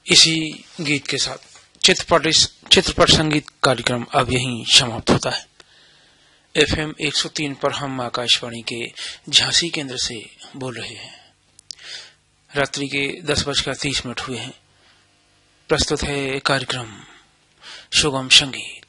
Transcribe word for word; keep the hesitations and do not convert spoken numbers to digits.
इसी गीत के साथ चित्रपट चित्रपट संगीत कार्यक्रम अब यहीं समाप्त होता है। एफएम एक सौ तीन पर हम आकाशवाणी के झांसी केंद्र से बोल रहे हैं। रात्रि के दस बजकर तीस मिनट हुए हैं। प्रस्तुत है कार्यक्रम सुगम संगीत।